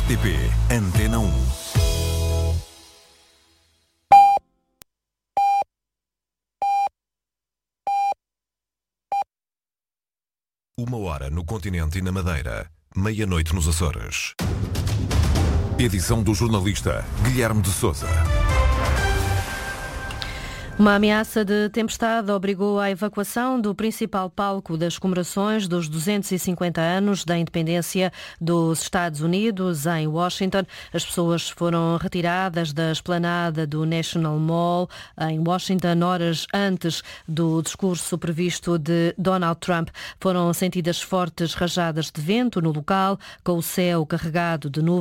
RTP Antena 1. Uma hora no continente e na Madeira, meia-noite nos Açores. Edição do jornalista Guilherme de Sousa. Uma ameaça de tempestade obrigou à evacuação do principal palco das comemorações dos 250 anos da independência dos Estados Unidos, em Washington. As pessoas foram retiradas da esplanada do National Mall, em Washington, horas antes do discurso previsto de Donald Trump. Foram sentidas fortes rajadas de vento no local, com o céu carregado de nuvens.